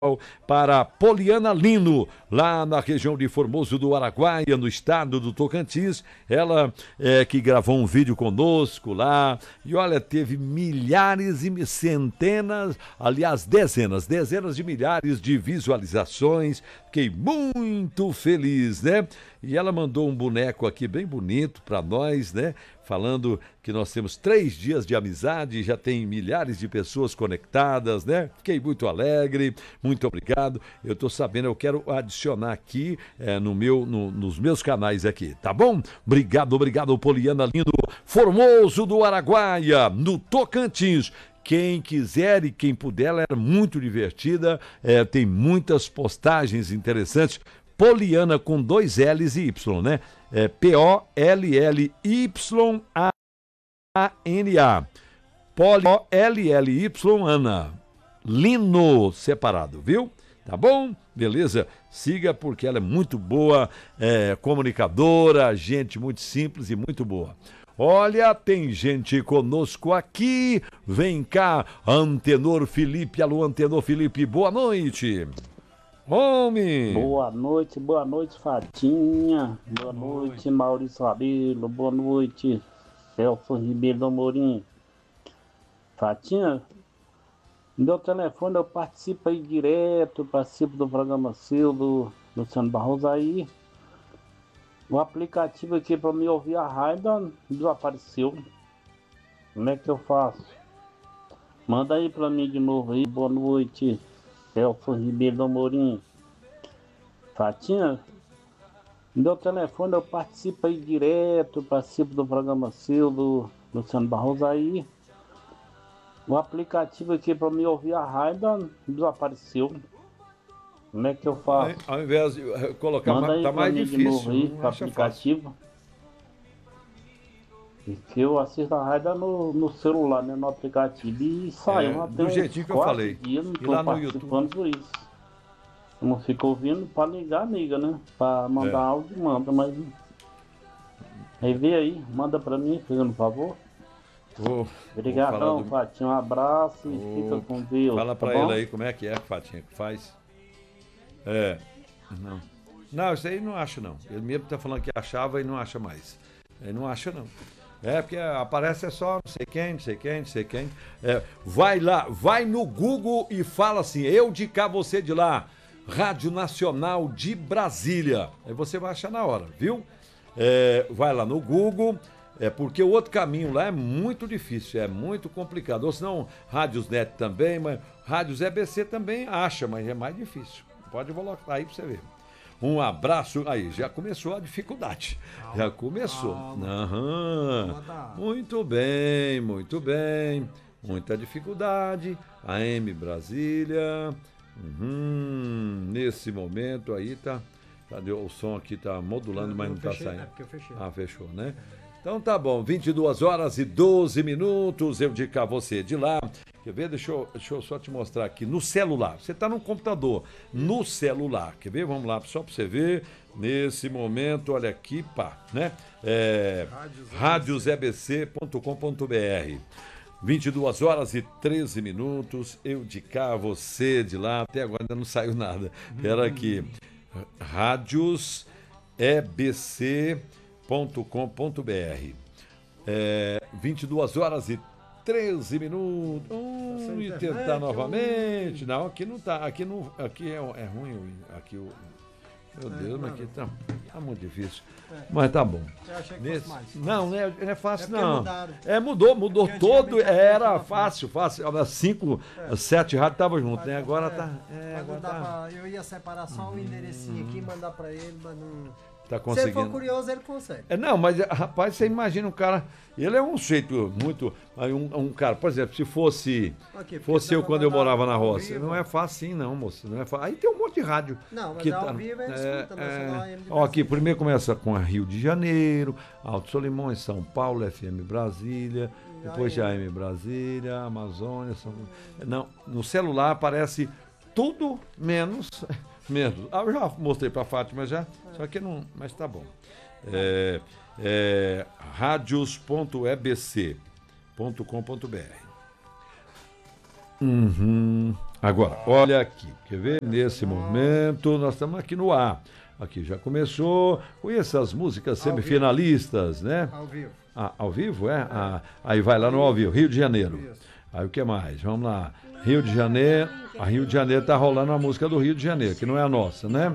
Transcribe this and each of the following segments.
para Poliana Lino, lá na região de Formoso do Araguaia, no estado do Tocantins. Ela que gravou um vídeo conosco lá e olha, teve milhares e centenas, aliás, dezenas de milhares de visualizações. Fiquei muito feliz, né? E ela mandou um boneco aqui bem bonito para nós, né? Falando que nós temos 3 dias de amizade, já tem milhares de pessoas conectadas, né? Fiquei muito alegre, muito obrigado. Eu tô sabendo, eu quero adicionar aqui nos meus canais aqui, tá bom? Obrigado, Poliana Lindo, Formoso do Araguaia, no Tocantins. Quem quiser e quem puder, ela é muito divertida, tem muitas postagens interessantes. Poliana com 2 L's e Y, né? P-O-L-L-Y-A-N-A. P-O-L-L-Y, Ana. Lino, separado, viu? Tá bom? Beleza? Siga porque ela é muito boa, comunicadora, gente muito simples e muito boa. Olha, tem gente conosco aqui. Vem cá, Antenor Felipe. Alô, Antenor Felipe, boa noite. Homem! Boa noite, Fatinha. Boa noite, Maurício Rabelo. Boa noite, Celso Ribeiro do Amorim. Fatinha, meu telefone eu participo aí direto, participo do programa seu, do Luciano Barroso aí. O aplicativo aqui para me ouvir a rádio desapareceu. Como é que eu faço? Manda aí para mim de novo aí. Boa noite, Celso Ribeiro do Amorim. Fatinha, meu telefone eu participo aí direto, participo do programa seu, do Luciano Barroso aí. O aplicativo aqui para me ouvir a rádio desapareceu. Como é que eu faço? Ao invés de colocar, manda aí tá mais difícil. De novo aí, o aplicativo. Que eu assisto a rádio no celular, né, no aplicativo. E saiu do jeitinho que eu falei. Dias, não e tô lá no participando YouTube. por isso. Eu não fico ouvindo para ligar, liga, né? Para mandar áudio, manda, mas. Aí vê aí, manda para mim, fazendo um favor. Obrigadão, Fatinha. Um abraço e fica com Deus. Fala pra ele aí como é que Fatinha, que faz. Não, isso aí não acha não. Ele mesmo tá falando que achava e não acha mais. Ele não acha não. Porque aparece só não sei quem. Vai lá, vai no Google e fala assim, eu de cá, você de lá. Rádio Nacional de Brasília. Aí você vai achar na hora, viu? Vai lá no Google. Porque o outro caminho lá é muito difícil, é muito complicado. Ou senão, Rádios Net também, mas Rádios EBC também acha, mas é mais difícil. Pode colocar aí pra você ver. Um abraço. Aí, já começou a dificuldade. Já começou. Muito bem. Muita dificuldade. AM Brasília. Nesse momento aí tá. O som aqui tá modulando, mas não tá saindo. Porque eu fechei. Fechou, né? Então tá bom, 22h12, eu de cá, você de lá. Quer ver? Deixa eu só te mostrar aqui, no celular. Você tá no computador, no celular. Quer ver? Vamos lá, só pra você ver. Nesse momento, olha aqui, né? radiosebc.com.br 22h13, eu de cá, você de lá. Até agora ainda não saiu nada. Pera aqui. radiosebc.com.br 22h13. E tentar novamente. Não, aqui não tá. Aqui é ruim. Aqui meu Deus, mas aqui tá muito difícil. Mas tá bom. Eu achei que fosse mais. Não é fácil, não. Mudaram. Mudou todo. Era fácil. 5, 7 rádios estavam juntos, né? Agora tá. Eu ia separar só o enderecinho aqui e mandar pra ele, mas não. Tá conseguindo. Se ele for curioso, ele consegue. Não, mas rapaz, você imagina um cara. Ele é um jeito muito. Um cara, por exemplo, se fosse eu quando eu morava na roça. Não é fácil assim, não, moço. Não é fácil. Aí tem um monte de rádio. Não, mas ao vivo escuta, aqui, primeiro começa com a Rio de Janeiro, Alto Solimões, São Paulo, FM Brasília, depois já AM Brasília, Amazônia. Não, no celular aparece tudo menos. Eu já mostrei pra Fátima já, só que não, mas tá bom. radios.ebc.com.br Agora, olha aqui, quer ver? Nesse momento, nós estamos aqui no ar. Aqui já começou. Conheça as músicas semifinalistas, né? Ao vivo. Ah, ao vivo, é? Ah, aí vai lá no ao vivo, Rio de Janeiro. Aí o que mais? Vamos lá. Rio de Janeiro. A Rio de Janeiro tá rolando a música do Rio de Janeiro, que não é a nossa, né?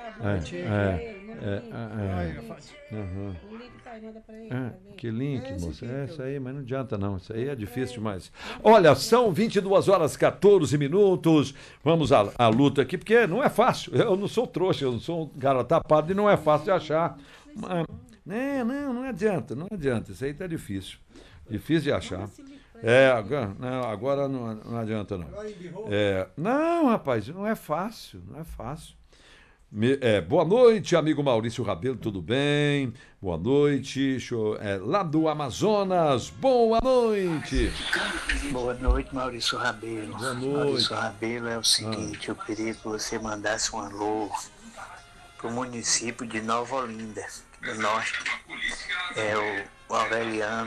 Uhum. Que link, moça. É isso aí, mas não adianta não. Isso aí é difícil demais. Olha, são 22 horas 14 minutos. Vamos à luta aqui, porque não é fácil. Eu não sou trouxa, eu não sou um cara tapado e não é fácil de achar. Não adianta, não adianta. Isso aí tá difícil. Difícil de achar. Agora não adianta não. Não, rapaz, não é fácil, não é fácil. Boa noite, amigo Maurício Rabelo, tudo bem? Boa noite, lá do Amazonas, boa noite. Boa noite, Maurício Rabelo. Boa noite. Maurício Rabelo, é o seguinte, eu queria que você mandasse um alô para o município de Nova Olinda, do norte. É o Aureliano,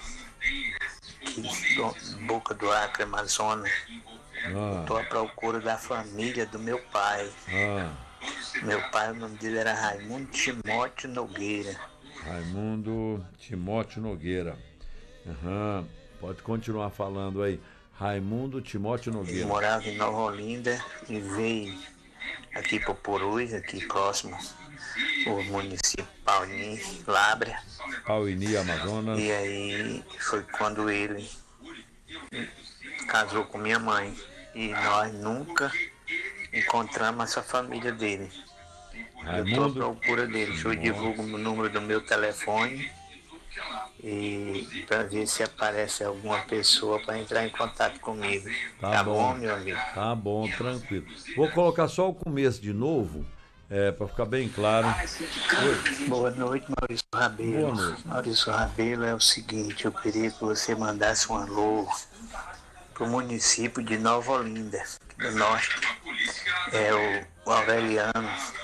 Boca do Acre, Amazonas. Estou à procura da família do meu pai. Meu pai, o nome dele era Raimundo Timóteo Nogueira. Raimundo Timóteo Nogueira. Pode continuar falando aí. Raimundo Timóteo Nogueira. Ele morava em Nova Olinda e veio aqui para Purus, aqui próximo, o município Pauini, Lábrea. Pauini, Amazonas. E aí foi quando ele casou com minha mãe. E nós nunca encontramos essa família dele. Eu estou à procura dele. Eu divulgo o número do meu telefone e para ver se aparece alguma pessoa para entrar em contato comigo. Tá bom, meu amigo? Tá bom, tranquilo. Vou colocar só o começo de novo, para ficar bem claro. Boa noite, Maurício Rabelo. Boa noite. Maurício Rabelo, é o seguinte, eu queria que você mandasse um alô para o município de Nova Olinda, do norte. É o Aureliano,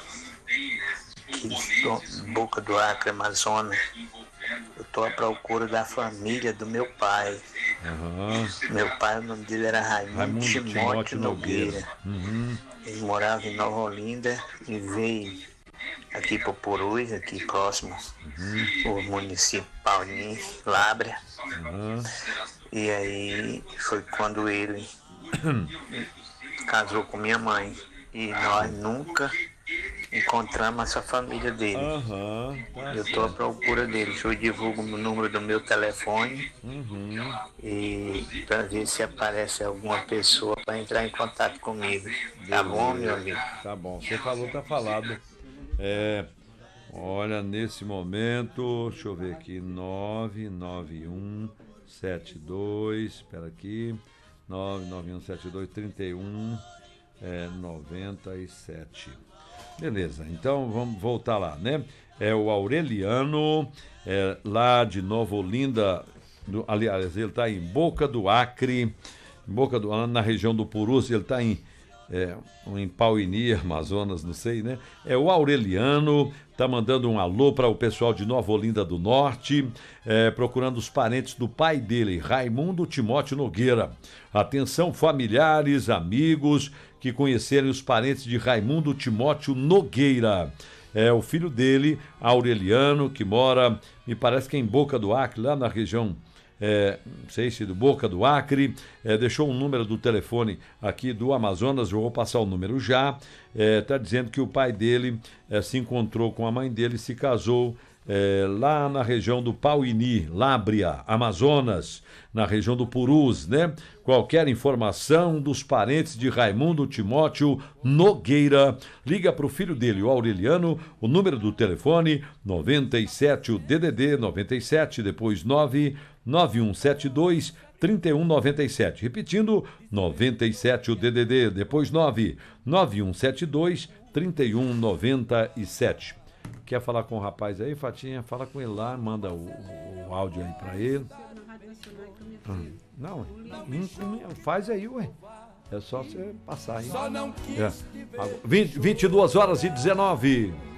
Boca do Acre, Amazonas. Eu estou à procura da família do meu pai. Meu pai, o nome dele era Raimundo Timóteo Nogueira. Ele morava em Nova Olinda e veio aqui para Purus, aqui próximo, o município Paulinho, Lábrea. E aí foi quando ele casou com minha mãe. E nós nunca encontramos essa família dele. Eu estou à procura dele. Eu divulgo o número do meu telefone e para ver se aparece alguma pessoa para entrar em contato comigo. Tá bom, meu amigo? Tá bom. Você falou, tá falado. Olha, nesse momento, deixa eu ver aqui, 99172, espera aqui, 991723197. Beleza, então vamos voltar lá, né? É o Aureliano, lá de Nova Olinda, aliás, ele está em Boca do Acre, na região do Purus, ele está em Pauini, Amazonas, não sei, né? É o Aureliano, tá mandando um alô para o pessoal de Nova Olinda do Norte, procurando os parentes do pai dele, Raimundo Timóteo Nogueira. Atenção, familiares, amigos que conhecerem os parentes de Raimundo Timóteo Nogueira. É o filho dele, Aureliano, que mora, me parece que é em Boca do Acre, lá na região, não sei se do Boca do Acre, deixou um número do telefone aqui do Amazonas, eu vou passar o número já. Está dizendo que o pai dele se encontrou com a mãe dele e se casou lá na região do Pauini, Lábrea, Amazonas, na região do Purus, né? Qualquer informação dos parentes de Raimundo Timóteo Nogueira, liga para o filho dele, o Aureliano, o número do telefone 97, o DDD 97, depois 99172 3197. Repetindo, 97 o DDD, depois 99172 3197. Quer falar com o rapaz aí, Fatinha? Fala com ele lá, manda o áudio aí pra ele. Não, faz aí, ué. É só você passar aí. 22 horas e 19.